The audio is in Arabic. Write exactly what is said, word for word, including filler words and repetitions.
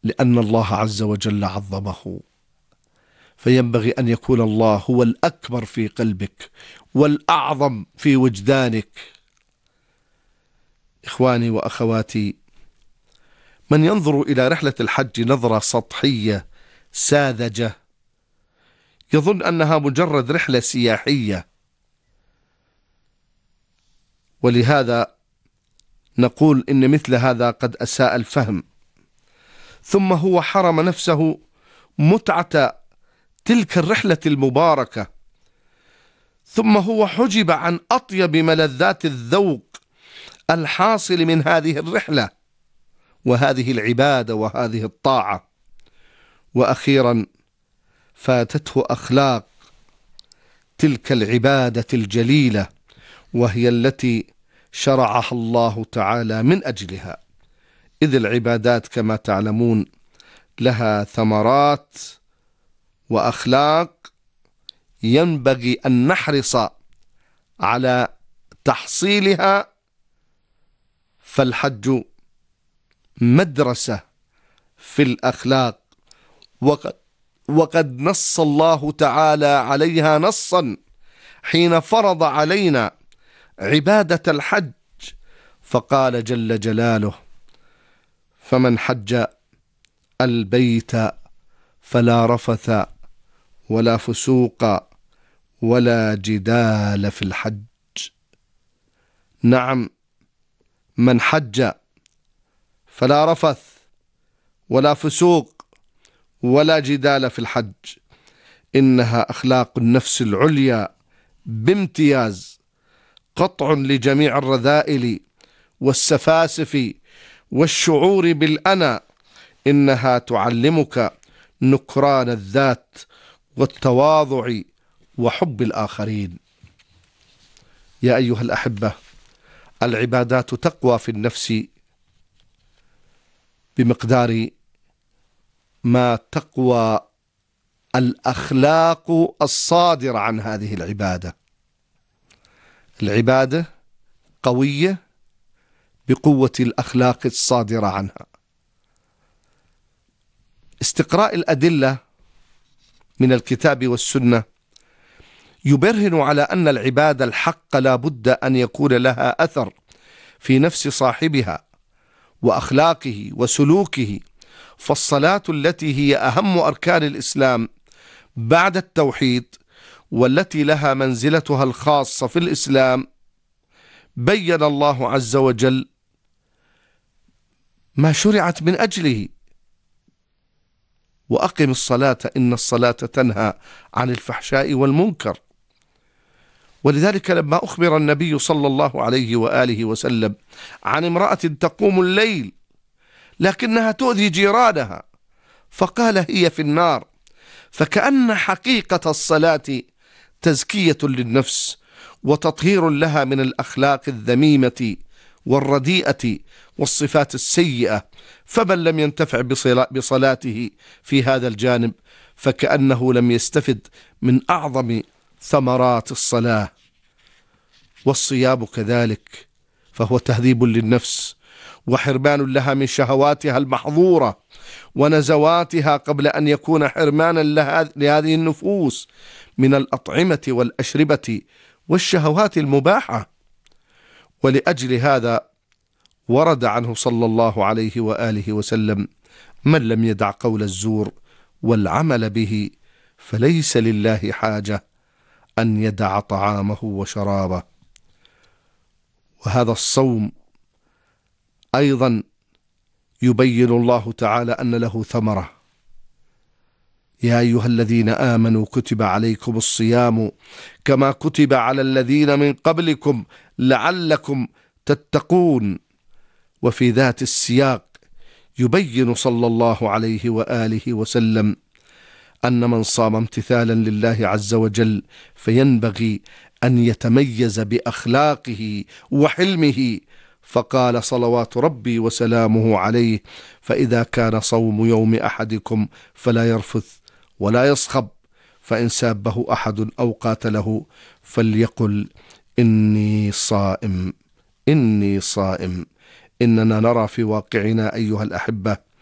لأن الله عز وجل عظمه، فينبغي أن يكون الله هو الأكبر في قلبك والأعظم في وجدانك. إخواني وأخواتي، من ينظر إلى رحلة الحج نظرة سطحية ساذجة يظن أنها مجرد رحلة سياحية، ولهذا نقول إن مثل هذا قد أساء الفهم، ثم هو حرم نفسه متعة تلك الرحلة المباركة، ثم هو حجب عن أطيب ملذات الذوق الحاصل من هذه الرحلة وهذه العبادة وهذه الطاعة. وأخيرا فاتته أخلاق تلك العبادة الجليلة، وهي التي شرعها الله تعالى من أجلها، إذ العبادات كما تعلمون لها ثمرات وأخلاق ينبغي أن نحرص على تحصيلها، فالحج مدرسة في الأخلاق، وقد, وقد نص الله تعالى عليها نصا حين فرض علينا عبادة الحج، فقال جل جلاله: فمن حج البيت فلا رفث ولا فسوق ولا جدال في الحج. نعم، من حج فلا رفث ولا فسوق ولا جدال في الحج، إنها أخلاق النفس العليا بامتياز، قطع لجميع الرذائل والسفاسف والشعور بالأنا، إنها تعلمك نكران الذات والتواضع وحب الآخرين. يا أيها الأحبة، العبادات تقوى في النفس بمقدار ما تقوى الأخلاق الصادرة عن هذه العبادة. العبادة قوية بقوة الأخلاق الصادرة عنها. استقراء الأدلة من الكتاب والسنة يبرهن على أن العبادة الحق لا بد أن يكون لها أثر في نفس صاحبها وأخلاقه وسلوكه، فالصلاة التي هي أهم أركان الإسلام بعد التوحيد والتي لها منزلتها الخاصة في الإسلام، بين الله عز وجل ما شرعت من أجله: وأقم الصلاة إن الصلاة تنهى عن الفحشاء والمنكر. ولذلك لما أخبر النبي صلى الله عليه وآله وسلم عن امرأة تقوم الليل لكنها تؤذي جيرانها فقال هي في النار، فكأن حقيقة الصلاة تزكية للنفس وتطهير لها من الأخلاق الذميمة والرديئة والصفات السيئة، فمن لم ينتفع بصلاته في هذا الجانب فكأنه لم يستفد من أعظم ثمرات الصلاة. والصيام كذلك، فهو تهذيب للنفس وحرمان لها من شهواتها المحظورة ونزواتها قبل أن يكون حرمانا لهذه النفوس من الأطعمة والأشربة والشهوات المباحة. ولأجل هذا ورد عنه صلى الله عليه وآله وسلم: من لم يدع قول الزور والعمل به فليس لله حاجة أن يدع طعامه وشرابه. وهذا الصوم أيضا يبين الله تعالى أن له ثمرة: يا أيها الذين آمنوا كتب عليكم الصيام كما كتب على الذين من قبلكم لعلكم تتقون. وفي ذات السياق يبين صلى الله عليه وآله وسلم أن من صام امتثالا لله عز وجل فينبغي أن يتميز بأخلاقه وحلمه، فقال صلوات ربي وسلامه عليه: فإذا كان صوم يوم أحدكم فلا يرفث ولا يصخب، فإن سابه أحد أو قاتله فليقل إني صائم إني صائم. إننا نرى في واقعنا أيها الأحبة